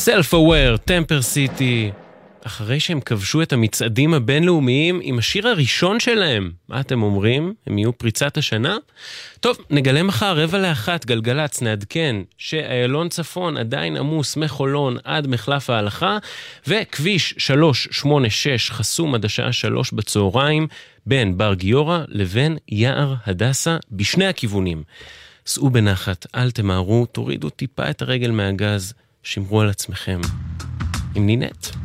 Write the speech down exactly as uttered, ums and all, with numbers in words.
Self-Aware, Temper City, אחרי שהם כבשו את המצעדים הבינלאומיים עם השיר הראשון שלהם. מה אתם אומרים? הם יהיו פריצת השנה? טוב, נגלה מחר רבע לאחת גלגלץ, נעדכן שאיילון צפון עדיין עמוס מחולון עד מחלף ההלכה, וכביש שלוש שמונה שש חסום עד השעה שלוש בצהריים, בין בר גיורא לבין יער הדסה בשני הכיוונים. סעו בנחת, אל תמהרו, תורידו טיפה את הרגל מהגז, שמרו על עצמכם. עם נינט.